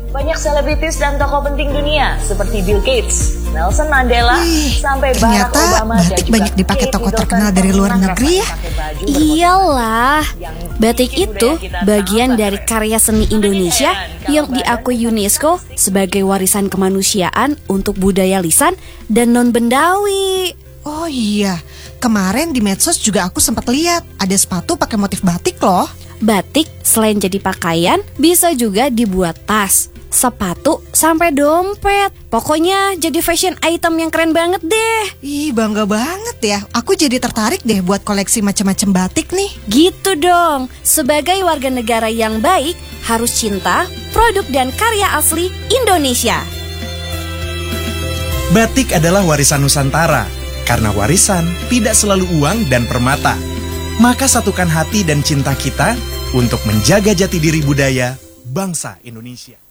Banyak selebritis dan tokoh penting dunia seperti Bill Gates, Nelson Mandela, sampai Barack Obama dan juga banyak dipakai tokoh terkenal dari luar negeri ya. Iyalah, batik itu bagian dari karya seni Indonesia yang diakui UNESCO sebagai warisan kemanusiaan untuk budaya lisan dan non-bendawi. Oh iya, kemarin di medsos juga aku sempat lihat ada sepatu pakai motif batik loh. Batik selain jadi pakaian, bisa juga dibuat tas, sepatu, sampai dompet. Pokoknya jadi fashion item yang keren banget deh. Ih, bangga banget ya. Aku jadi tertarik deh buat koleksi macam-macam batik nih. Gitu dong. Sebagai warga negara yang baik, harus cinta produk dan karya asli Indonesia. Batik adalah warisan Nusantara. Karena warisan tidak selalu uang dan permata. Maka satukan hati dan cinta kita untuk menjaga jati diri budaya bangsa Indonesia.